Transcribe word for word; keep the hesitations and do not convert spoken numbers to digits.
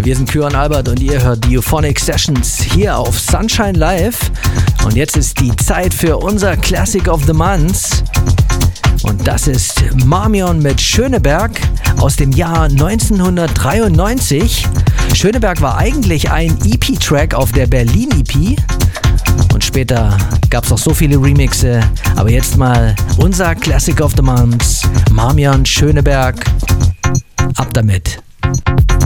Wir sind Kür und Albert und ihr hört die Euphonic Sessions hier auf Sunshine Live. Und jetzt ist die Zeit für unser Classic of the Month. Und das ist Marmion mit Schöneberg aus dem Jahr neunzehnhundertdreiundneunzig. Schöneberg war eigentlich ein E P-Track auf der Berlin E P. Und später gab es auch so viele Remixe. Aber jetzt mal unser Classic of the Month, Marmion Schöneberg. Ab damit.